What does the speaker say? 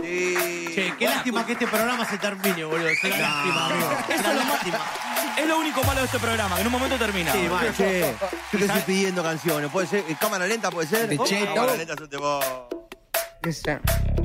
Sí. Che, qué lástima que este programa se termine, boludo. Qué lástima, amigo. Eso es lo lástima. Es lo único malo de este programa, que en un momento termina. Sí, mal, che. Yo te estoy pidiendo canciones. ¿Puede ser? ¿Cámara lenta puede ser? De Cheto. Cámara lenta es un temor. Esa.